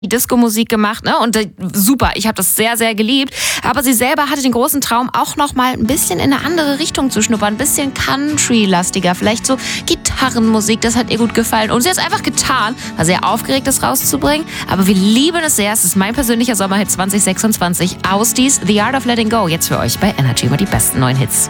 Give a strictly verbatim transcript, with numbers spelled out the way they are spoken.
die Disco-Musik gemacht, ne? Und äh, super, ich habe das sehr, sehr geliebt. Aber sie selber hatte den großen Traum, auch noch mal ein bisschen in eine andere Richtung zu schnuppern, ein bisschen Country-lastiger, vielleicht so Gitarrenmusik, das hat ihr gut gefallen. Und sie hat es einfach getan, war sehr aufgeregt, das rauszubringen. Aber wir lieben es sehr. Es ist mein persönlicher Sommerhit zwanzig sechsundzwanzig. Ausdies, The Art of Letting Go, jetzt für euch bei Energy, immer die besten neuen Hits.